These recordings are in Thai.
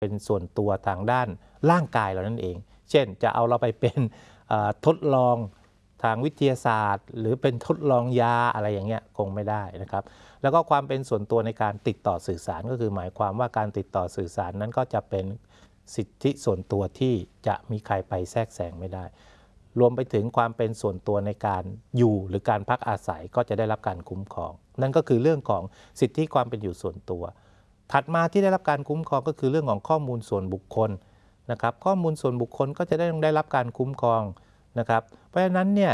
เป็นส่วนตัวทางด้านร่างกายเรานั่นเองเช่นจะเอาเราไปเป็นทดลองทางวิทยาศาสตร์หรือเป็นทดลองยาอะไรอย่างเงี้ยคงไม่ได้นะครับแล้วก็ความเป็นส่วนตัวในการติดต่อสื่อสารก็คือหมายความว่าการติดต่อสื่อสารนั้นก็จะเป็นสิทธิส่วนตัวที่จะมีใครไปแทรกแซงไม่ได้รวมไปถึงความเป็นส่วนตัวในการอยู่หรือการพักอาศัยก็จะได้รับการคุ้มครองนั่นก็คือเรื่องของสิทธิความเป็นอยู่ส่วนตัวถัดมาที่ได้รับการคุ้มครองก็คือเรื่องของข้อมูลส่วนบุคคลนะครับข้อมูลส่วนบุคคลก็จะได้รับการคุ้มครองนะครับเพราะฉะนั้นเนี่ย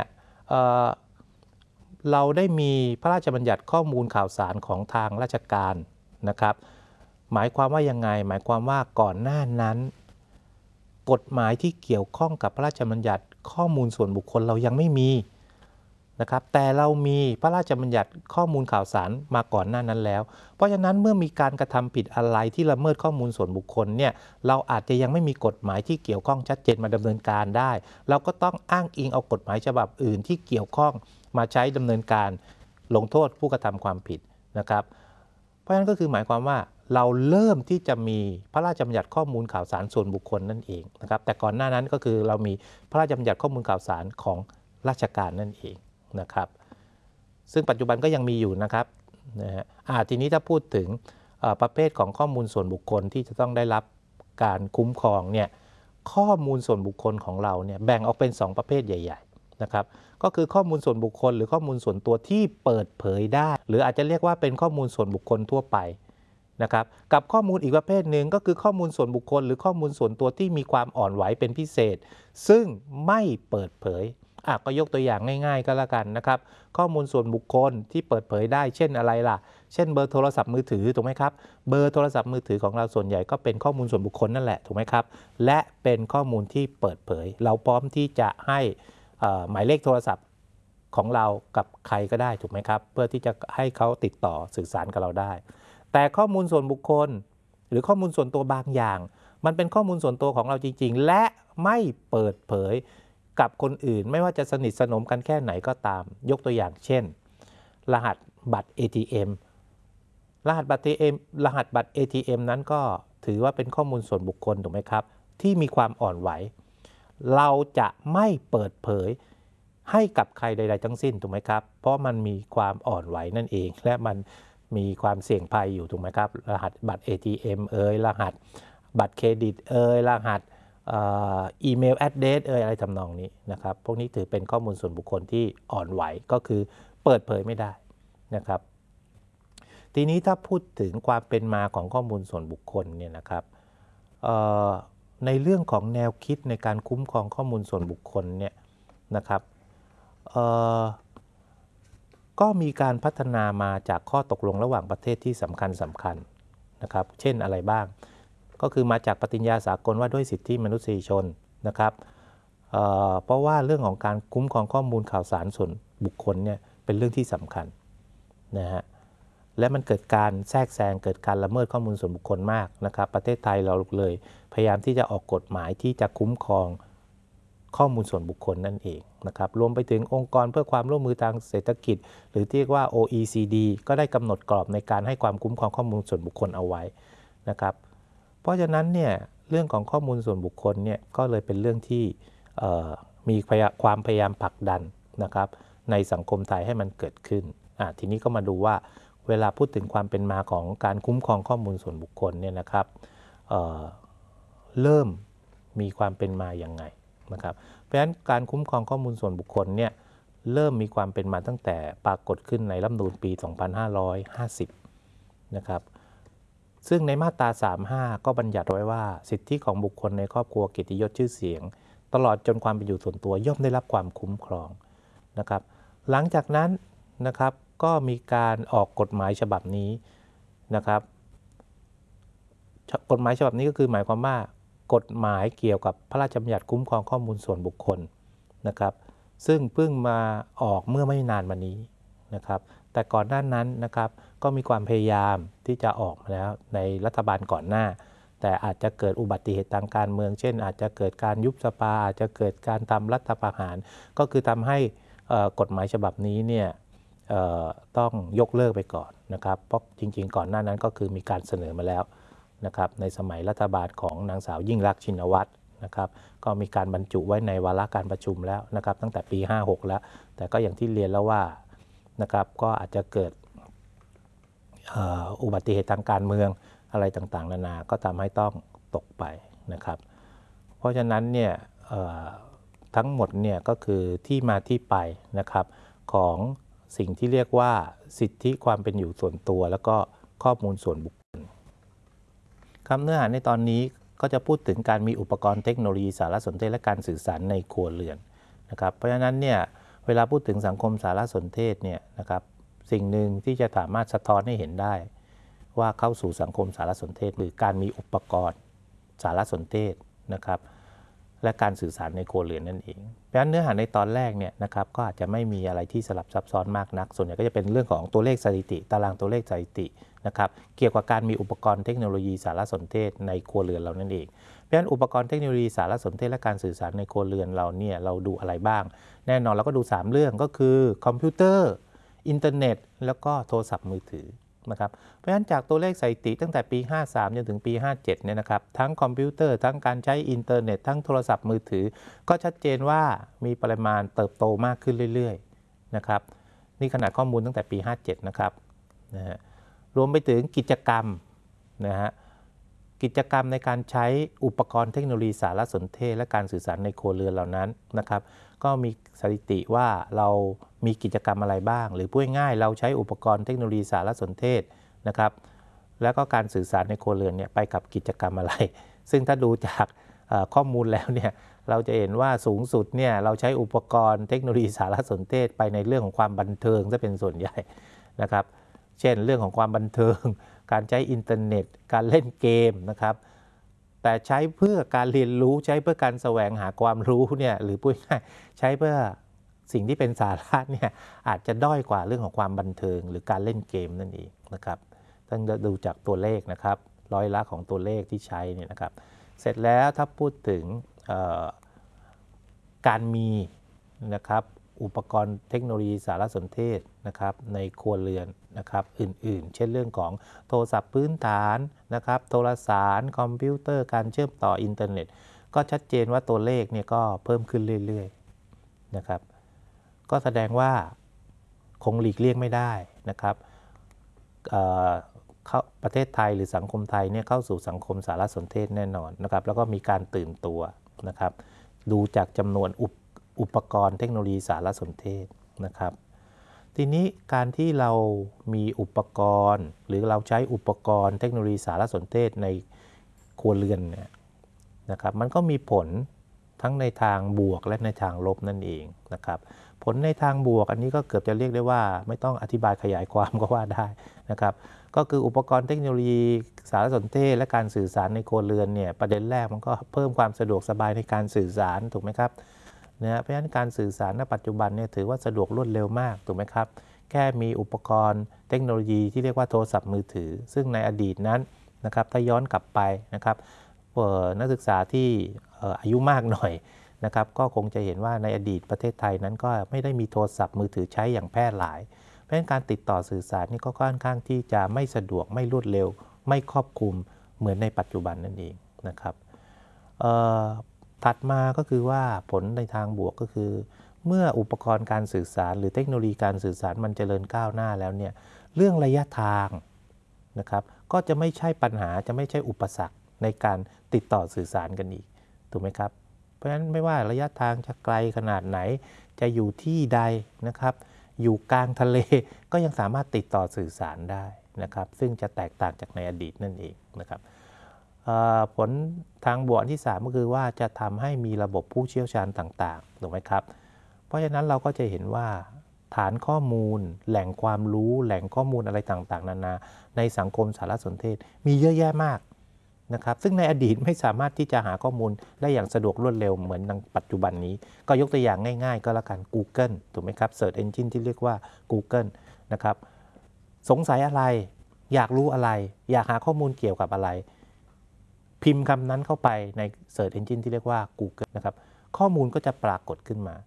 เราได้มีพระราชบัญญัติข้อมูลข่าวสารของทางราชการนะครับหมายความว่ายังไงหมายความว่าก่อนหน้านั้นกฎหมายที่เกี่ยวข้องกับพระราชบัญญัติข้อมูลส่วนบุคคลเรายังไม่มีนะครับแต่เรามีพระราชบัญญัติข้อมูลข่าวสารมาก่อนหน้านั้นแล้วเพราะฉะนั้นเมื่อมีการกระทำผิดอะไรที่ละเมิดข้อมูลส่วนบุคคลเนี่ยเราอาจจะยังไม่มีกฎหมายที่เกี่ยวข้องชัดเจนมาดำเนินการได้เราก็ต้องอ้างอิงเอากฎหมายฉบับอื่นที่เกี่ยวข้องมาใช้ดำเนินการลงโทษผู้กระทำความผิดนะครับเพราะฉะนั้นก็คือหมายความว่าเราเริ่มที่จะมีพระราชบัญญัติข้อมูลข่าวสารส่วนบุคคลนั่นเองนะครับแต่ก่อนหน้านั้นก็คือเรามีพระราชบัญญัติข้อมูลข่าวสารของราชการนั่นเองนะครับซึ่งปัจจุบันก็ยังมีอยู่นะครับนะฮะทีนี้ถ้าพูดถึงประเภทของข้อมูลส่วนบุคคลที่จะต้องได้รับการคุ้มครองเนี่ยข้อมูลส่วนบุคคลของเราเนี่ยแบ่งออกเป็น2ประเภทใหญ่ๆนะครับก็คือข้อมูลส่วนบุคคลหรือข้อมูลส่วนตัวที่เปิดเผยได้หรืออาจจะเรียกว่าเป็นข้อมูลส่วนบุคคลทั่วไปนะครับกับข้อมูลอีกประเภทหนึ่งก็คือข้อมูลส่วนบุคคลหรือข้อมูลส่วนตัวที่มีความอ่อนไหวเป็นพิเศษซึ่งไม่เปิดเผยก็ยกตัวอย่างง่ายๆก็แล้วกันนะครับข้อมูลส่วนบุคคลที่เปิดเผยได้เช่นอะไรล่ะเช่นเบอร์โทรศัพท์มือถือถูกไหมครับเบอร์โทรศัพท์มือถือของเราส่วนใหญ่ก็เป็นข้อมูลส่วนบุคคลนั่นแหละถูกไหมครับและเป็นข้อมูลที่เปิดเผยเราพร้อมที่จะให้หมายเลขโทรศัพท์ของเรากับใครก็ได้ถูกไหมครับเพื่อที่จะให้เขาติดต่อสื่อสารกับเราได้แต่ข้อมูลส่วนบุคคลหรือข้อมูลส่วนตัวบางอย่างมันเป็นข้อมูลส่วนตัวของเราจริงๆและไม่เปิดเผยกับคนอื่นไม่ว่าจะสนิทสนมกันแค่ไหนก็ตามยกตัวอย่างเช่นรหัสบัตร ATM รหัสบัตร ATM นั้นก็ถือว่าเป็นข้อมูลส่วนบุคคลถูกไหมครับที่มีความอ่อนไหวเราจะไม่เปิดเผยให้กับใครใดๆทั้งสิ้นถูกไหมครับเพราะมันมีความอ่อนไหวนั่นเองและมันมีความเสี่ยงภัยอยู่ถูกไหมครับรหัสบัตร ATM รหัสบัตรเครดิตรหัสอีเมลแอดเดรสอะไรทำนองนี้นะครับพวกนี้ถือเป็นข้อมูลส่วนบุคคลที่อ่อนไหวก็คือเปิดเผยไม่ได้นะครับทีนี้ถ้าพูดถึงความเป็นมาของข้อมูลส่วนบุคคลเนี่ยนะครับในเรื่องของแนวคิดในการคุ้มครองข้อมูลส่วนบุคคลเนี่ยนะครับก็มีการพัฒนามาจากข้อตกลงระหว่างประเทศที่สำคัญนะครับเช่นอะไรบ้างก็คือมาจากปฏิญญาสากลว่าด้วยสิทธิมนุษยชนนะครับเพราะว่าเรื่องของการคุ้มครองข้อมูลข่าวสารส่วนบุคคลเนี่ยเป็นเรื่องที่สำคัญนะฮะและมันเกิดการแทรกแซงเกิดการละเมิดข้อมูลส่วนบุคคลมากนะครับประเทศไทยเราเลยพยายามที่จะออกกฎหมายที่จะคุ้มครองข้อมูลส่วนบุคคลนั่นเองนะครับรวมไปถึงองค์กรเพื่อความร่วมมือทางเศรษฐกิจหรือที่เรียกว่า OECD ก็ได้กำหนดกรอบในการให้ความคุ้มครองข้อมูลส่วนบุคคลเอาไว้นะครับเพราะฉะนั้นเนี่ยเรื่องของข้อมูลส่วนบุคคลเนี่ยก็เลยเป็นเรื่องที่มีความพยายามผลักดันนะครับในสังคมไทยให้มันเกิดขึ้นทีนี้ก็มาดูว่าเวลาพูดถึงความเป็นมาของการคุ้มครองข้อมูลส่วนบุคคลเนี่ยนะครับเริ่มมีความเป็นมาอย่างไงนะครับเพราะฉะนั้นการคุ้มครองข้อมูลส่วนบุคคลเนี่ยเริ่มมีความเป็นมาตั้งแต่ปรากฏขึ้นในรัฐธรรมนูญปี 2550 นะครับซึ่งในมาตรา 35 ก็บัญญัติไว้ว่าสิทธิของบุคคลในครอบครัวเกียรติยศชื่อเสียงตลอดจนความเป็นอยู่ส่วนตัวย่อมได้รับความคุ้มครองนะครับหลังจากนั้นนะครับก็มีการออกกฎหมายฉบับนี้นะครับกฎหมายฉบับนี้ก็คือหมายความว่ากฎหมายเกี่ยวกับพระราชบัญญัติคุ้มครองข้อมูลส่วนบุคคลนะครับซึ่งเพิ่งมาออกเมื่อไม่นานมานี้นะครับแต่ก่อนหน้านั้นนะครับก็มีความพยายามที่จะออกมาแล้วในรัฐบาลก่อนหน้าแต่อาจจะเกิดอุบัติเหตุทางการเมืองเช่นอาจจะเกิดการยุบสภาอาจจะเกิดการทำรัฐประหารก็คือทำให้กฎหมายฉบับนี้เนี่ยต้องยกเลิกไปก่อนนะครับเพราะจริงๆก่อนหน้านั้นก็คือมีการเสนอมาแล้วนะครับในสมัยรัฐบาลของนางสาวยิ่งลักษณ์ชินวัตรนะครับก็มีการบรรจุไว้ในวาระการประชุมแล้วนะครับตั้งแต่ปี 56 แล้วแต่ก็อย่างที่เรียนแล้วว่านะครับก็อาจจะเกิดอุบัติเหตุทางการเมืองอะไรต่างๆนานาก็ทำให้ต้องตกไปนะครับเพราะฉะนั้นเนี่ยทั้งหมดเนี่ยก็คือที่มาที่ไปนะครับของสิ่งที่เรียกว่าสิทธิความเป็นอยู่ส่วนตัวแล้วก็ข้อมูลส่วนบุคคลครับเนื้อหาในตอนนี้ก็จะพูดถึงการมีอุปกรณ์เทคโนโลยีสารสนเทศและการสื่อสารในครัวเรือนนะครับเพราะฉะนั้นเนี่ยเวลาพูดถึงสังคมสารสนเทศเนี่ยนะครับสิ่งหนึ่งที่จะสามารถสะท้อนให้เห็นได้ว่าเข้าสู่สังคมสารสนเทศหรือการมีอุปกรณ์สารสนเทศนะครับและการสื่อสารในครัวเรือนนั่นเองเพราะฉะนั้นเนื้อหาในตอนแรกเนี่ยนะครับก็อาจจะไม่มีอะไรที่สลับซับซ้อนมากนักส่วนใหญ่ก็จะเป็นเรื่องของตัวเลขสถิติตารางตัวเลขสถิตินะครับเกี่ยวกับการมีอุปกรณ์เทคโนโลยีสารสนเทศในครัวเรือนเรานั่นเองเพราะฉะนั้นอุปกรณ์เทคโนโลยีสารสนเทศและการสื่อสารในครัวเรือนเราเนี่ยเราดูอะไรบ้างแน่นอนเราก็ดู3เรื่องก็คือคอมพิวเตอร์อินเทอร์เน็ตแล้วก็โทรศัพท์มือถือนะครับเพราะฉะนั้นจากตัวเลขสถิติตั้งแต่ปี 53 จนถึงปี 57 เนี่ยนะครับทั้งคอมพิวเตอร์ทั้งการใช้อินเทอร์เน็ตทั้งโทรศัพท์มือถือก็ชัดเจนว่ามีปริมาณเติบโตมากขึ้นเรื่อยๆนะครับนี่ขนาดข้อมูลตั้งแต่ปี 57 นะครับนะฮะรวมไปถึงกิจกรรมนะฮะกิจกรรมในการใช้อุปกรณ์เทคโนโลยีสารสนเทศและการสื่อสารในครัวเรือนเหล่านั้นนะครับก็มีสถิติว่าเรามีกิจกรรมอะไรบ้างหรือพูดง่ายๆเราใช้อุปกรณ์เทคโนโลยีสารสนเทศนะครับแล้วก็การสื่อสารในครัวเรือนเนี่ยไปกับกิจกรรมอะไรซึ่งถ้าดูจากข้อมูลแล้วเนี่ยเราจะเห็นว่าสูงสุดเนี่ยเราใช้อุปกรณ์เทคโนโลยีสารสนเทศไปในเรื่องของความบันเทิงซะเป็นส่วนใหญ่นะครับเช่นเรื่องของความบันเทิงการใช้อินเทอร์เน็ตการเล่นเกมนะครับแต่ใช้เพื่อการเรียนรู้ใช้เพื่อการแสวงหาความรู้เนี่ยหรือพูดง่ายใช้เพื่อสิ่งที่เป็นสาระเนี่ยอาจจะด้อยกว่าเรื่องของความบันเทิงหรือการเล่นเกมนั่นเองนะครับต้องดูจากตัวเลขนะครับร้อยละของตัวเลขที่ใช้เนี่ยนะครับเสร็จแล้วถ้าพูดถึงการมีนะครับอุปกรณ์เทคโนโลยีสารสนเทศนะครับในครัวเรือนนะครับอื่นๆเช่นเรื่องของโทรศัพท์พื้นฐานนะครับโทรสารคอมพิวเตอร์การเชื่อมต่ออินเทอร์เน็ตก็ชัดเจนว่าตัวเลขเนี่ยก็เพิ่มขึ้นเรื่อยๆนะครับก็แสดงว่าคงหลีกเลี่ยงไม่ได้นะครับประเทศไทยหรือสังคมไทยเนี่ยเข้าสู่สังคมสารสนเทศแน่นอนนะครับแล้วก็มีการตื่นตัวนะครับดูจากจำนวนอุปกรณ์เทคโนโลยีสารสนเทศนะครับทีนี้การที่เรามีอุปกรณ์หรือเราใช้อุปกรณ์เทคโนโลยีสารสนเทศในครัวเรือนเนี่ยนะครับมันก็มีผลทั้งในทางบวกและในทางลบนั่นเองนะครับผลในทางบวกอันนี้ก็เกือบจะเรียกได้ว่าไม่ต้องอธิบายขยายความก็ว่าได้นะครับก็คืออุปกรณ์เทคโนโลยีสารสนเทศและการสื่อสารในครัวเรือนเนี่ยประเด็นแรกมันก็เพิ่มความสะดวกสบายในการสื่อสารถูกไหมครับนะเพราะฉะนั้นการสื่อสารณปัจจุบันเนี่ยถือว่าสะดวกรวดเร็วมากถูกไหมครับแค่มีอุปกรณ์เทคโนโลยีที่เรียกว่าโทรศัพท์มือถือซึ่งในอดีตนั้นนะครับถ้าย้อนกลับไปนะครับนักศึกษาที่อายุมากหน่อยนะครับก็คงจะเห็นว่าในอดีตประเทศไทยนั้นก็ไม่ได้มีโทรศัพท์มือถือใช้อย่างแพร่หลายเพราะฉะนั้นการติดต่อสื่อสารนี่ก็ค่อนข้างที่จะไม่สะดวกไม่รวดเร็วไม่ครอบคลุมเหมือนในปัจจุบันนั่นเองนะครับถัดมาก็คือว่าผลในทางบวกก็คือเมื่ออุปกรณ์การสื่อสารหรือเทคโนโลยีการสื่อสารมันเจริญก้าวหน้าแล้วเนี่ยเรื่องระยะทางนะครับก็จะไม่ใช่ปัญหาจะไม่ใช่อุปสรรคในการติดต่อสื่อสารกันอีกถูกไหมครับเพราะฉะนั้นไม่ว่าระยะทางจะไกลขนาดไหนจะอยู่ที่ใดนะครับอยู่กลางทะเลก็ยังสามารถติดต่อสื่อสารได้นะครับซึ่งจะแตกต่างจากในอดีตนั่นเองนะครับผลทางบวกที่3ก็คือว่าจะทำให้มีระบบผู้เชี่ยวชาญต่างๆถูกไหมครับเพราะฉะนั้นเราก็จะเห็นว่าฐานข้อมูลแหล่งความรู้แหล่งข้อมูลอะไรต่างๆนานาในสังคมสารสนเทศมีเยอะแยะมากนะครับซึ่งในอดีตไม่สามารถที่จะหาข้อมูลได้อย่างสะดวกรวดเร็วเหมือนในปัจจุบันนี้ก็ยกตัวอย่างง่ายๆก็แล้วกัน Google ถูกไหมครับ Search Engine ที่เรียกว่า Google นะครับสงสัยอะไรอยากรู้อะไรอยากหาข้อมูลเกี่ยวกับอะไรพิมพ์คำนั้นเข้าไปใน Search Engine ที่เรียกว่า Google นะครับข้อมูลก็จะปรากฏขึ้นมา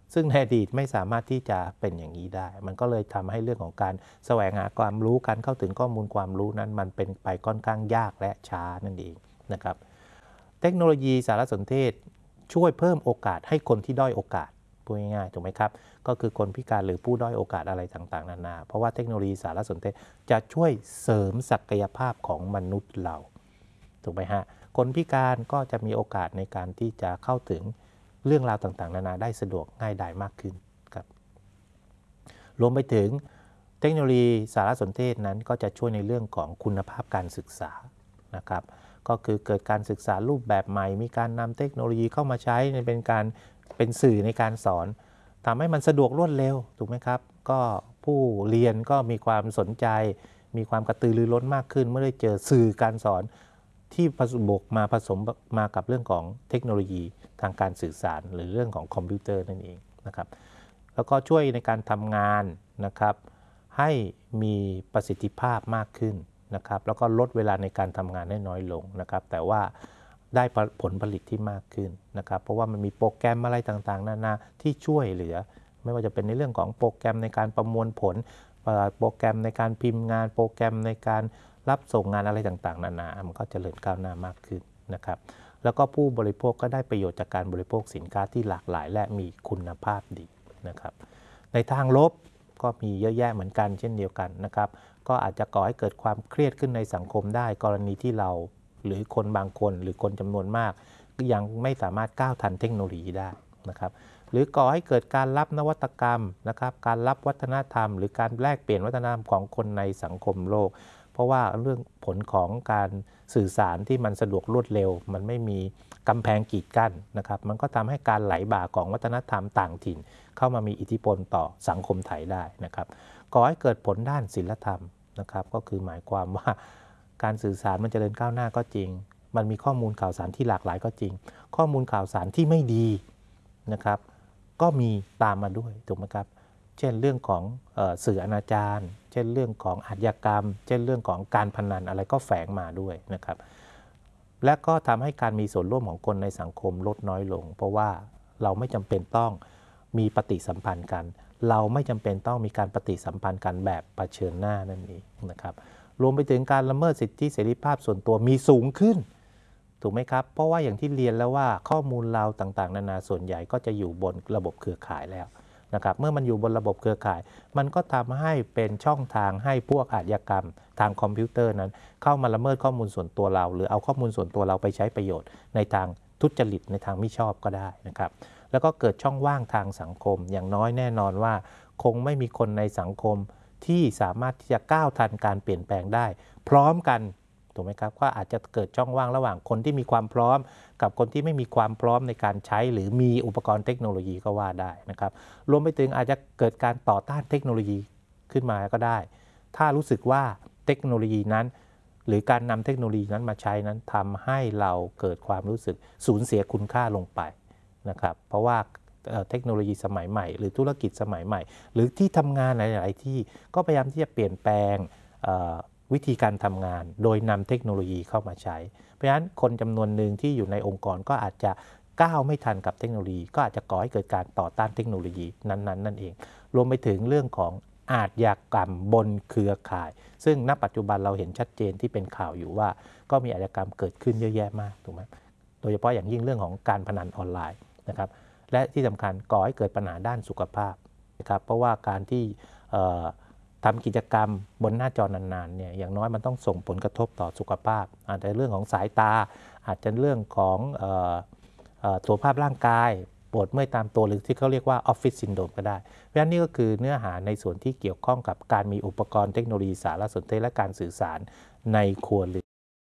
ซึ่งในอดีตไม่สามารถที่จะเป็นอย่างนี้ได้มันก็เลยทำให้เรื่องของการแสวงหาความรู้การเข้าถึงข้อมูลความรู้นั้นมันเป็นไปค่อนข้างยากและช้านั่นเองนะครับเทคโนโลยีสารสนเทศช่วยเพิ่มโอกาสให้คนที่ด้อยโอกาสพูดง่ายๆถูกไหมครับก็คือคนพิการหรือผู้ด้อยโอกาสอะไรต่างๆนานาเพราะว่าเทคโนโลยีสารสนเทศจะช่วยเสริมศักยภาพของมนุษย์เราถูกไหมฮะคนพิการก็จะมีโอกาสในการที่จะเข้าถึงเรื่องราวต่างๆนานาได้สะดวกง่ายดายมากขึ้นครับรวมไปถึงเทคโนโลยีสารสนเทศนั้นก็จะช่วยในเรื่องของคุณภาพการศึกษานะครับก็คือเกิดการศึกษารูปแบบใหม่มีการนำเทคโนโลยีเข้ามาใช้เป็นสื่อในการสอนทำให้มันสะดวกรวดเร็วถูกไหมครับก็ผู้เรียนก็มีความสนใจมีความกระตือรือร้นมากขึ้นเมื่อได้เจอสื่อการสอนที่ผสมมากับเรื่องของเทคโนโลยีทางการสื่อสารหรือเรื่องของคอมพิวเตอร์นั่นเองนะครับแล้วก็ช่วยในการทำงานนะครับให้มีประสิทธิภาพมากขึ้นนะครับแล้วก็ลดเวลาในการทำงานได้น้อยลงนะครับแต่ว่าได้ผลผลิตที่มากขึ้นนะครับเพราะว่ามันมีโปรแกรมอะไรต่างๆนานาที่ช่วยเหลือไม่ว่าจะเป็นในเรื่องของโปรแกรมในการประมวลผลโปรแกรมในการพิมพ์งานโปรแกรมในการรับส่งงานอะไรต่างๆนานามันก็เจริญก้าวหน้ามากขึ้นนะครับแล้วก็ผู้บริโภคก็ได้ประโยชน์จากการบริโภคสินค้าที่หลากหลายและมีคุณภาพดีนะครับในทางลบก็มีเยอะแยะเหมือนกันเช่นเดียวกันนะครับก็อาจจะก่อให้เกิดความเครียดขึ้นในสังคมได้กรณีที่เราหรือคนบางคนหรือคนจำนวนมากก็ยังไม่สามารถก้าวทันเทคโนโลยีได้นะครับหรือก่อให้เกิดการรับนวัตกรรมนะครับการรับวัฒนธรรมหรือการแลกเปลี่ยนวัฒนธรรมของคนในสังคมโลกเพราะว่าเรื่องผลของการสื่อสารที่มันสะดวกรวดเร็วมันไม่มีกำแพงกีดกั้นนะครับมันก็ทำให้การไหลบ่าของวัฒนธรรมต่างถิ่นเข้ามามีอิทธิพลต่อสังคมไทยได้นะครับก่อให้เกิดผลด้านศีลธรรมนะครับก็คือหมายความว่าการสื่อสารมันเจริญก้าวหน้าก็จริงมันมีข้อมูลข่าวสารที่หลากหลายก็จริงข้อมูลข่าวสารที่ไม่ดีนะครับก็มีตามมาด้วยถูกไหมครับเช่นเรื่องของสื่ออนาจารเช่นเรื่องของอาชญากรรมเช่นเรื่องของการพนันอะไรก็แฝงมาด้วยนะครับและก็ทำให้การมีส่วนร่วมของคนในสังคมลดน้อยลงเพราะว่าเราไม่จำเป็นต้องมีปฏิสัมพันธ์กันเราไม่จำเป็นต้องมีการปฏิสัมพันธ์กันแบบเผชิญหน้านั่นเองนะครับรวมไปถึงการละเมิดสิทธิเสรีภาพส่วนตัวมีสูงขึ้นถูกไหมครับเพราะว่าอย่างที่เรียนแล้วว่าข้อมูลเราต่างๆนานาส่วนใหญ่ก็จะอยู่บนระบบเครือข่ายแล้วนะครับเมื่อมันอยู่บนระบบเครือข่ายมันก็ทำให้เป็นช่องทางให้พวกอาชญากรรมทางคอมพิวเตอร์นั้นเข้ามาละเมิดข้อมูลส่วนตัวเราหรือเอาข้อมูลส่วนตัวเราไปใช้ประโยชน์ในทางทุจริตในทางไม่ชอบก็ได้นะครับแล้วก็เกิดช่องว่างทางสังคมอย่างน้อยแน่นอนว่าคงไม่มีคนในสังคมที่สามารถที่จะก้าวทันการเปลี่ยนแปลงได้พร้อมกันถูกไหมครับก็อาจจะเกิดช่องว่างระหว่างคนที่มีความพร้อมกับคนที่ไม่มีความพร้อมในการใช้หรือมีอุปกรณ์เทคโนโลยีก็ว่าได้นะครับรวมไปถึงอาจจะเกิดการต่อต้านเทคโนโลยีขึ้นมาก็ได้ถ้ารู้สึกว่าเทคโนโลยีนั้นหรือการนำเทคโนโลยีนั้นมาใช้นั้นทำให้เราเกิดความรู้สึกสูญเสียคุณค่าลงไปนะครับเพราะว่าเทคโนโลยีสมัยใหม่หรือธุรกิจสมัยใหม่หรือที่ทำงานหลายๆที่ก็พยายามที่จะเปลี่ยนแปลงวิธีการทำงานโดยนำเทคโนโลยีเข้ามาใช้เพราะฉะนั้นคนจำนวนหนึ่งที่อยู่ในองค์กรก็อาจจะก้าวไม่ทันกับเทคโนโลยีก็อาจจะก่อให้เกิดการต่อต้านเทคโนโลยีนั้นนั่นเองรวมไปถึงเรื่องของอาชญากรรมบนเครือข่ายซึ่งณปัจจุบันเราเห็นชัดเจนที่เป็นข่าวอยู่ว่าก็มีอาชญากรรมเกิดขึ้นเยอะแยะมากถูกไหมโดยเฉพาะอย่างยิ่งเรื่องของการพนันออนไลน์นะครับและที่สำคัญก่อให้เกิดปัญหาด้านสุขภาพนะครับเพราะว่าการที่ทำกิจกรรมบนหน้าจอนานๆเนี่ยอย่างน้อยมันต้องส่งผลกระทบต่อสุขภาพอาจจะเรื่องของสายตาอาจจะเรื่องของสุขภาพร่างกายปวดเมื่อยตามตัวหรือที่เขาเรียกว่าออฟฟิศซินโดรมก็ได้เพราะฉะนั้นนี่ก็คือเนื้อหาในส่วนที่เกี่ยวข้องกับการมีอุปกรณ์เทคโนโลยีสารสนเทศและการสื่อสารในครัวเรือน